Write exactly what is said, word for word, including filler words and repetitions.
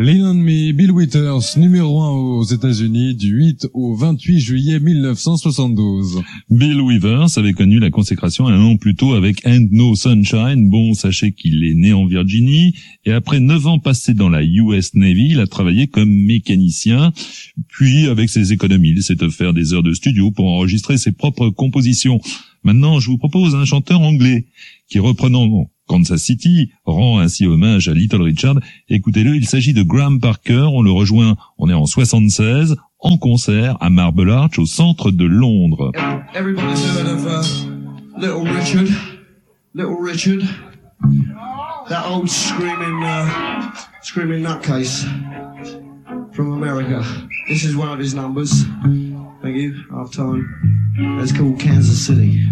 Lean on Me, Bill Withers, numéro un aux États-Unis du huit au vingt-huit juillet mille neuf cent soixante-douze. Bill Withers avait connu la consécration un an plus tôt avec And No Sunshine. Bon, sachez qu'il est né en Virginie et après neuf ans passés dans la U S Navy, il a travaillé comme mécanicien. Puis, avec ses économies, il s'est offert des heures de studio pour enregistrer ses propres compositions. Maintenant, je vous propose un chanteur anglais qui, reprenant Kansas City, rend ainsi hommage à Little Richard. Écoutez-le, il s'agit de Graham Parker. On le rejoint, on est en soixante-seize, en concert à Marble Arch, au centre de Londres. Everybody's heard of uh, Little Richard. Little Richard. That old screaming, uh, screaming nutcase from America. This is one of his numbers. Thank you. Half time. It's called Kansas City.